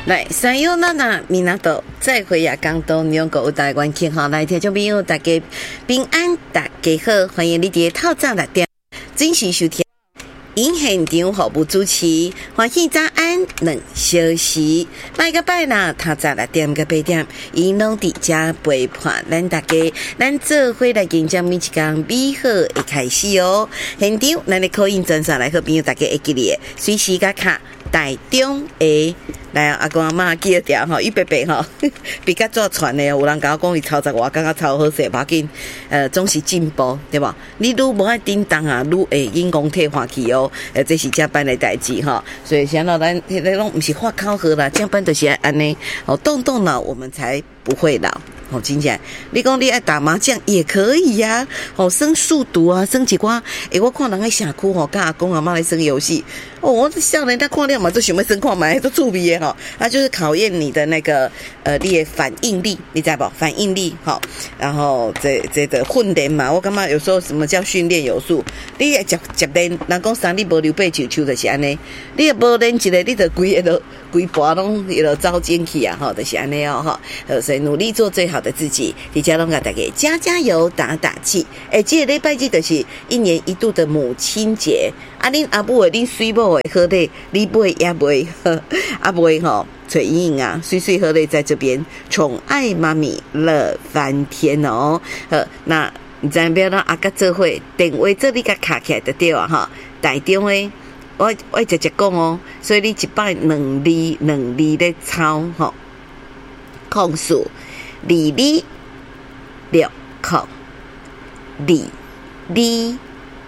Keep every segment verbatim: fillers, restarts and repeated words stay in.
来，三优娜娜米纳豆，再会呀！广东两个有台湾客哈，来听众朋友大家平安，大家好，欢迎你伫透早六点准时收听。因现场服务主持，欢喜早安两小时，拜个拜啦！透早六点到八点，因拢伫遮陪伴咱大家，咱做伙来迎接每一天美好的开始哦。现场咱的口音专线来和朋友大家会记咧，随时甲卡。台中的来阿公阿嬷记得条吼，预备备吼，比较早传的，有人甲我讲伊操作我感觉超好势，无要紧，呃，总是进步，对无？你愈无爱叮当啊，愈会引讲退化去哦，呃，这是加班的代志吼，所以想到咱迄个拢毋是话考核啦，加班就是安尼，哦，动动脑，我们才不会老。哦，真正，你讲你爱打麻将也可以呀、啊，哦，生数独啊，生一寡，诶，我看人喺社区吼，甲阿公阿妈来生游戏，哦，我笑人家看了嘛，就想要生看买，都趣味的吼，它就是考验你的那个呃，你的反应力，你知无？反应力，好，然后这这个训练嘛，我感觉有时候什么叫训练有素，你也接接练，人讲三你无溜八球球就是安尼，你也无练一个，你就规个都规盘拢伊就走进去啊，吼，就是安尼哦，吼，呃，所以努力做最好的自己，伫遮拢甲大家加加油、打打气。诶，这个礼拜日就是一年一度的母亲节，啊，恁阿母诶，恁水某诶，好咧，你买也买，啊买吼，崔莹莹啊，水水好咧，在这边宠爱妈咪乐翻天哦。好，那你知不要让阿甲做伙电话这里甲卡起来就对啊，哈，台中诶。我我直接讲哦，所以你一摆两字两字咧抄吼，控数二二六控二二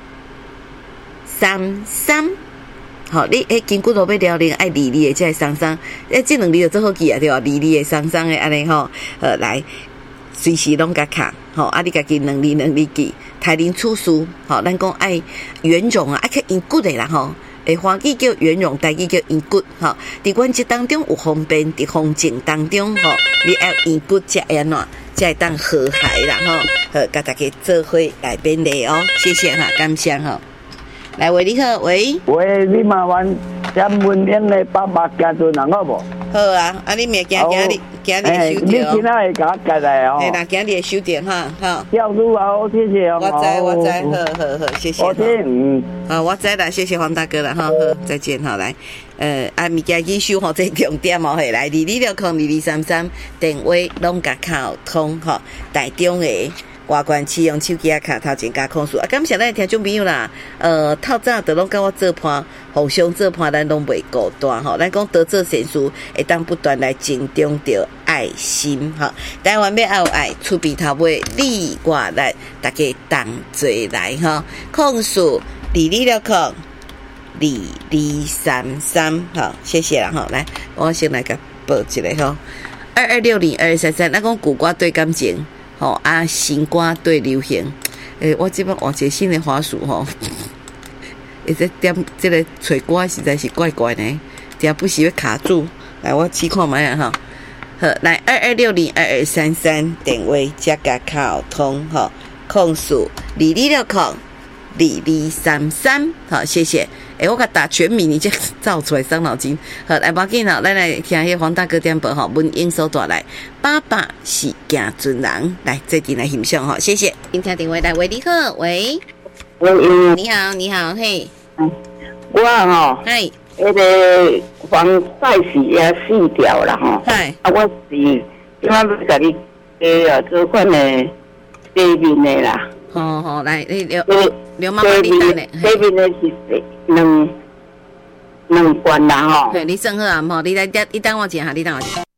三三，好，你诶筋骨头要撩零爱二二的才会双双，诶这两字就做好记啊，对吧？二二的双双的安尼吼，呃来随时拢甲卡，吼啊你家己两字两字记，台林出书，吼咱讲爱圆融啊，爱去用骨的啦吼。诶，华语叫圆融，台语叫圆骨，吼。伫阮这当中有方便，伫风景当中，吼，你要圆骨才会安怎，才会当和谐啦，吼。好，甲大家做伙来便利哦，谢谢哈，感谢哈。来，喂，你好，喂。 喂，你麻烦将文英的爸爸行做人好无？ 好啊，啊，你明今今日今日的收你今仔会甲我改来哦。 嘿啦，今日的收点哈，好。 教主好，谢谢哦。 我知我知，好好好，谢谢。 我听，嗯。 好，我知啦，谢谢黄大哥啦，哈，好，再见，好来。呃，啊，物件继续吼，这重点哦，嘿，来，二二六空二二三三，电话拢甲靠通吼，台中的。外观启用手机啊，卡头前加控诉啊，感谢咱的听众朋友啦。呃，透早都拢跟我做伴，互相做伴，咱拢袂孤单吼。咱讲得做善事，会当不断来增长着爱心吼。台湾要有爱，厝边头尾里外来，大家同齐来吼。控诉二二六空二二三三，好，谢谢啦吼。来，我先来个报一个吼，二二六零二二三三，咱讲古瓜对感情。吼、哦、啊，新歌对流行，诶、欸，我这边换一个新的花束吼，诶，这点这个找歌实在是怪怪呢，这不是要卡住，来我试看卖啊哈，好，来二二六零二二三三电话加加靠通吼，控数二二六空二二三三，好，谢谢。诶、欸，我甲打全名，你这造出来伤脑筋。好，来，无要紧吼，咱来听迄黄大哥点播吼，文英所带来，爸爸是行尊人，来，这点来欣赏吼，谢谢。今天电话来，喂，你好，喂， 喂， 你好，你好，嘿， 嗯，我吼， 嘿， 迄个防晒是也四条啦吼， 嗨， 啊，我是今仔要甲你加啊做款的底面的啦。 好好，来，你刘刘妈妈，你等咧， 底面的是两两罐啦吼。 对，你算好啊，吼，你来，你等我一下，你等我一下。